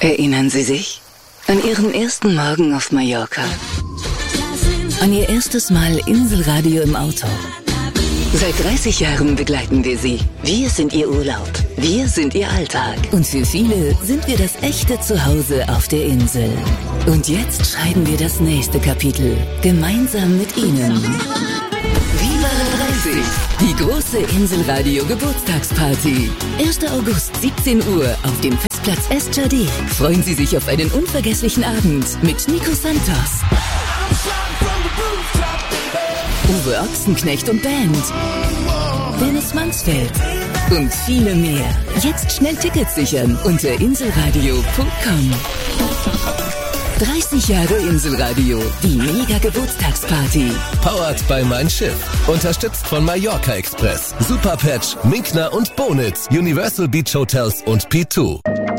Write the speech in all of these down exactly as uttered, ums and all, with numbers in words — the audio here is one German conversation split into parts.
Erinnern Sie sich an Ihren ersten Morgen auf Mallorca? An Ihr erstes Mal Inselradio im Auto? Seit dreißig Jahren begleiten wir Sie. Wir sind Ihr Urlaub. Wir sind Ihr Alltag. Und für viele sind wir das echte Zuhause auf der Insel. Und jetzt schreiben wir das nächste Kapitel. Gemeinsam mit Ihnen. Viva dreißig! Die große Inselradio Geburtstagsparty. erster August, siebzehn Uhr auf dem Festplatz Estjardé. Freuen Sie sich auf einen unvergesslichen Abend mit Nico Santos, Uwe Ochsenknecht und Band, Dennis Mansfeld und viele mehr. Jetzt schnell Tickets sichern unter inselradio punkt com. dreißig Jahre Inselradio, die Mega-Geburtstagsparty. Powered by Mein Schiff. Unterstützt von Mallorca Express, Superpatch, Minkner und Bonitz, Universal Beach Hotels und P zwei.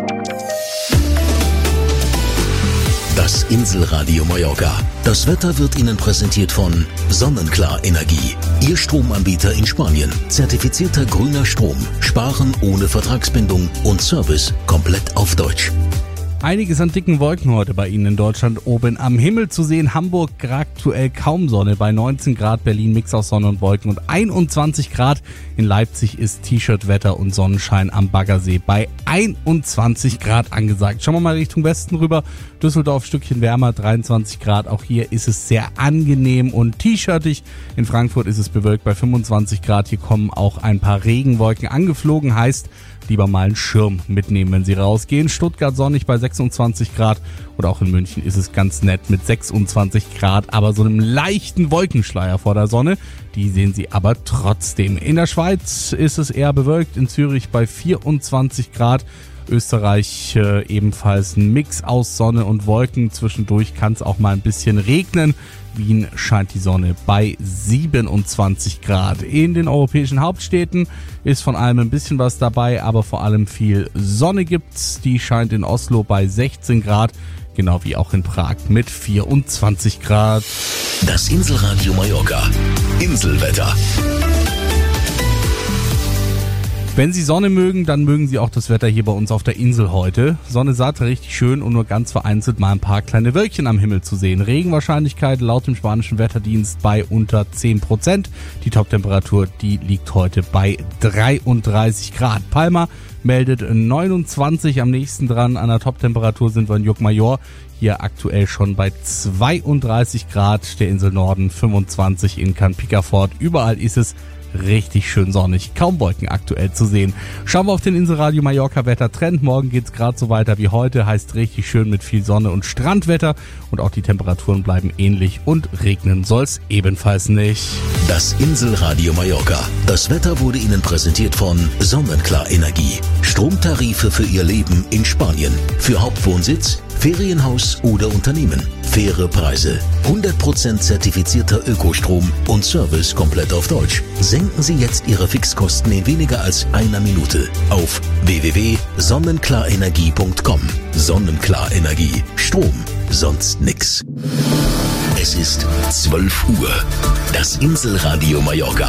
Das Inselradio Mallorca. Das Wetter wird Ihnen präsentiert von Sonnenklar Energie. Ihr Stromanbieter in Spanien. Zertifizierter grüner Strom. Sparen ohne Vertragsbindung und Service komplett auf Deutsch. Einiges an dicken Wolken heute bei Ihnen in Deutschland oben am Himmel zu sehen. Hamburg aktuell kaum Sonne bei neunzehn Grad, Berlin Mix aus Sonne und Wolken und einundzwanzig Grad. In Leipzig ist T-Shirt-Wetter und Sonnenschein am Baggersee bei einundzwanzig Grad angesagt. Schauen wir mal Richtung Westen rüber. Düsseldorf Stückchen wärmer, dreiundzwanzig Grad. Auch hier ist es sehr angenehm und t-shirtig. In Frankfurt ist es bewölkt bei fünfundzwanzig Grad. Hier kommen auch ein paar Regenwolken angeflogen. Heißt, lieber mal einen Schirm mitnehmen, wenn Sie rausgehen. Stuttgart sonnig bei sechsundzwanzig Grad und auch in München ist es ganz nett mit sechsundzwanzig Grad, aber so einem leichten Wolkenschleier vor der Sonne. Die sehen Sie aber trotzdem. In der Schweiz ist es eher bewölkt, in Zürich bei vierundzwanzig Grad. Österreich äh, ebenfalls ein Mix aus Sonne und Wolken. Zwischendurch kann es auch mal ein bisschen regnen. Wien scheint die Sonne bei siebenundzwanzig Grad. In den europäischen Hauptstädten ist von allem ein bisschen was dabei, aber vor allem viel Sonne gibt's. Die scheint in Oslo bei sechzehn Grad, genau wie auch in Prag mit vierundzwanzig Grad. Das Inselradio Mallorca. Inselwetter. Wenn Sie Sonne mögen, dann mögen Sie auch das Wetter hier bei uns auf der Insel heute. Sonne satt, richtig schön und nur ganz vereinzelt mal ein paar kleine Wölkchen am Himmel zu sehen. Regenwahrscheinlichkeit laut dem spanischen Wetterdienst bei unter zehn Prozent. Die Toptemperatur, die liegt heute bei dreiunddreißig Grad. Palma meldet neunundzwanzig, am nächsten dran an der Toptemperatur sind wir in Juckmajor. Hier aktuell schon bei zweiunddreißig Grad, der Insel Norden fünfundzwanzig, in Can Picafort. Überall ist es richtig schön sonnig, kaum Wolken aktuell zu sehen. Schauen wir auf den Inselradio Mallorca Wettertrend. Morgen geht's gerade so weiter wie heute, heißt richtig schön mit viel Sonne und Strandwetter und auch die Temperaturen bleiben ähnlich und regnen soll's ebenfalls nicht. Das Inselradio Mallorca. Das Wetter wurde Ihnen präsentiert von Sonnenklar Energie. Stromtarife für Ihr Leben in Spanien. Für Hauptwohnsitz, Ferienhaus oder Unternehmen. Faire Preise. hundert Prozent zertifizierter Ökostrom und Service komplett auf Deutsch. Senken Sie jetzt Ihre Fixkosten in weniger als einer Minute auf w w w punkt sonnenklarenergie punkt com. Sonnenklar Energie. Strom. Sonst nix. Es ist zwölf Uhr. Das Inselradio Mallorca.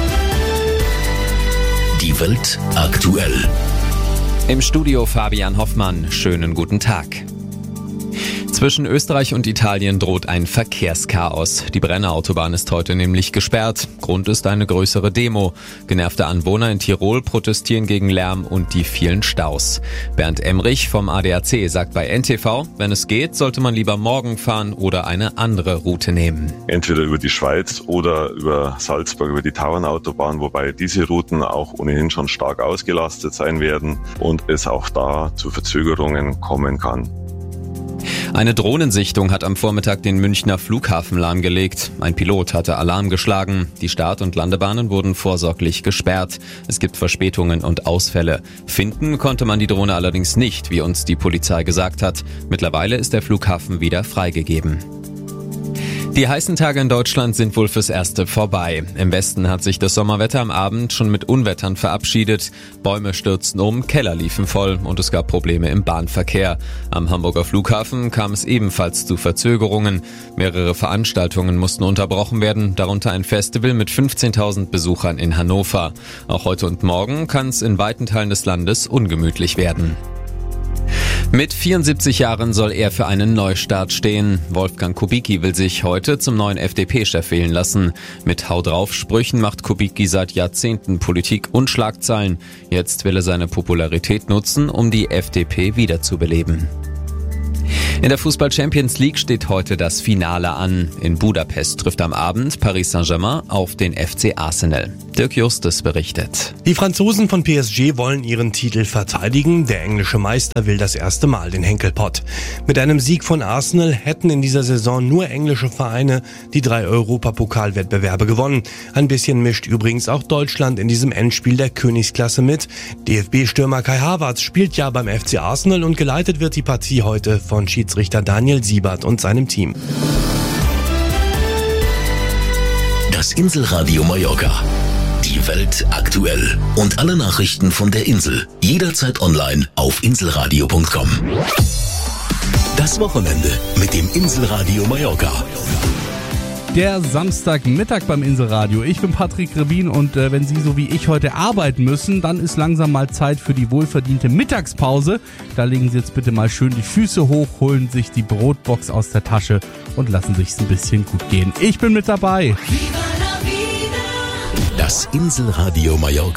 Die Welt aktuell. Im Studio Fabian Hoffmann. Schönen guten Tag. Zwischen Österreich und Italien droht ein Verkehrschaos. Die Brenner Autobahn ist heute nämlich gesperrt. Grund ist eine größere Demo. Genervte Anwohner in Tirol protestieren gegen Lärm und die vielen Staus. Bernd Emrich vom A D A C sagt bei N T V, wenn es geht, sollte man lieber morgen fahren oder eine andere Route nehmen. Entweder über die Schweiz oder über Salzburg, über die Tauernautobahn, wobei diese Routen auch ohnehin schon stark ausgelastet sein werden und es auch da zu Verzögerungen kommen kann. Eine Drohnensichtung hat am Vormittag den Münchner Flughafen lahmgelegt. Ein Pilot hatte Alarm geschlagen. Die Start- und Landebahnen wurden vorsorglich gesperrt. Es gibt Verspätungen und Ausfälle. Finden konnte man die Drohne allerdings nicht, wie uns die Polizei gesagt hat. Mittlerweile ist der Flughafen wieder freigegeben. Die heißen Tage in Deutschland sind wohl fürs Erste vorbei. Im Westen hat sich das Sommerwetter am Abend schon mit Unwettern verabschiedet. Bäume stürzten um, Keller liefen voll und es gab Probleme im Bahnverkehr. Am Hamburger Flughafen kam es ebenfalls zu Verzögerungen. Mehrere Veranstaltungen mussten unterbrochen werden, darunter ein Festival mit fünfzehntausend Besuchern in Hannover. Auch heute und morgen kann es in weiten Teilen des Landes ungemütlich werden. Mit vierundsiebzig Jahren soll er für einen Neustart stehen. Wolfgang Kubicki will sich heute zum neuen F D P-Chef wählen lassen. Mit Hau-drauf-Sprüchen macht Kubicki seit Jahrzehnten Politik und Schlagzeilen. Jetzt will er seine Popularität nutzen, um die F D P wiederzubeleben. In der Fußball-Champions League steht heute das Finale an. In Budapest trifft am Abend Paris Saint-Germain auf den F C Arsenal. Dirk Justus berichtet. Die Franzosen von P S G wollen ihren Titel verteidigen. Der englische Meister will das erste Mal den Henkelpott. Mit einem Sieg von Arsenal hätten in dieser Saison nur englische Vereine die drei Europapokalwettbewerbe gewonnen. Ein bisschen mischt übrigens auch Deutschland in diesem Endspiel der Königsklasse mit. D F B-Stürmer Kai Havertz spielt ja beim F C Arsenal und geleitet wird die Partie heute von Schiedsrichter Daniel Siebert und seinem Team. Das Inselradio Mallorca. Die Welt aktuell. Und alle Nachrichten von der Insel. Jederzeit online auf inselradio punkt com. Das Wochenende mit dem Inselradio Mallorca. Der Samstagmittag beim Inselradio. Ich bin Patrick Rebin und äh, wenn Sie so wie ich heute arbeiten müssen, dann ist langsam mal Zeit für die wohlverdiente Mittagspause. Da legen Sie jetzt bitte mal schön die Füße hoch, holen sich die Brotbox aus der Tasche und lassen sich's ein bisschen gut gehen. Ich bin mit dabei. Das Inselradio Mallorca.